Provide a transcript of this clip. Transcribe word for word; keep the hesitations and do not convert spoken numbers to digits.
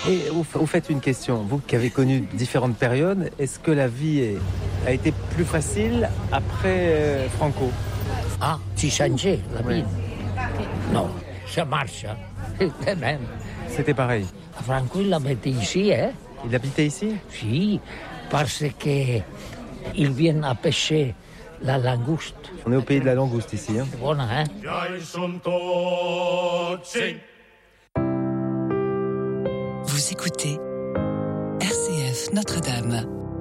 Et vous, vous faites une question, vous qui avez connu différentes périodes, est-ce que la vie est, a été plus facile après euh, Franco? Ah, tu changé la vie? Oui. Non, ça marche, hein. C'est même. C'était pareil. Franco, il habitait ici, hein? Il habitait ici? Si, parce que ils viennent à pêcher la langouste. On est au pays de la langouste ici, hein? C'est bon, hein? Vous écoutez R C F Notre-Dame.